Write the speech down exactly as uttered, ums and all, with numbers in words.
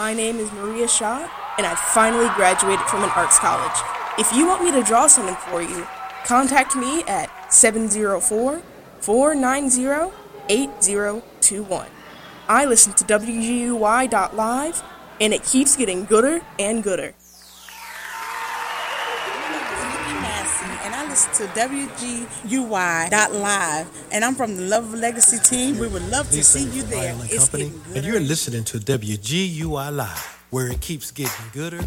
My name is Maria Shaw, and I finally graduated from an arts college. If you want me to draw something for you, contact me at seven zero four, four nine zero, eight zero two one. I listen to W G U Y dot live, and it keeps getting gooder and gooder. And I listen to W G U Y dot live, and I'm from the Love Legacy team. We would love to see you there. It's Company, and you're listening to W G U I Live, where it keeps getting gooder